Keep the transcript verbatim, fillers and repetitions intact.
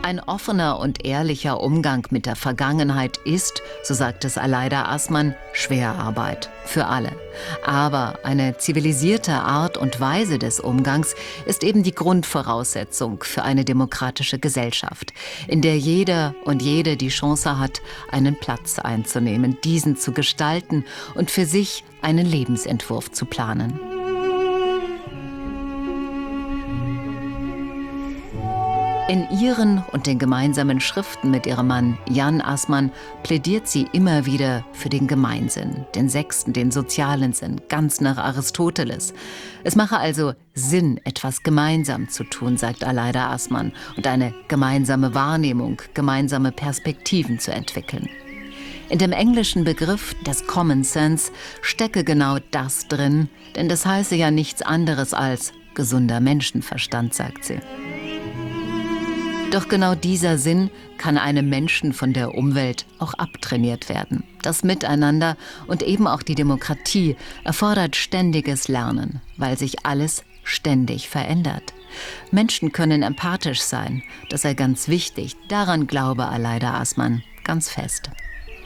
Ein offener und ehrlicher Umgang mit der Vergangenheit ist, so sagt es Aleida Assmann, Schwerarbeit für alle. Aber eine zivilisierte Art und Weise des Umgangs ist eben die Grundvoraussetzung für eine demokratische Gesellschaft, in der jeder und jede die Chance hat, einen Platz einzunehmen, diesen zu gestalten und für sich einen Lebensentwurf zu planen. In ihren und den gemeinsamen Schriften mit ihrem Mann Jan Assmann plädiert sie immer wieder für den Gemeinsinn, den sechsten, den sozialen Sinn, ganz nach Aristoteles. Es mache also Sinn, etwas gemeinsam zu tun, sagt Aleida Assmann, und eine gemeinsame Wahrnehmung, gemeinsame Perspektiven zu entwickeln. In dem englischen Begriff des Common Sense stecke genau das drin, denn das heiße ja nichts anderes als gesunder Menschenverstand, sagt sie. Doch genau dieser Sinn kann einem Menschen von der Umwelt auch abtrainiert werden. Das Miteinander und eben auch die Demokratie erfordert ständiges Lernen, weil sich alles ständig verändert. Menschen können empathisch sein, das sei ganz wichtig, daran glaube Aleida Assmann ganz fest.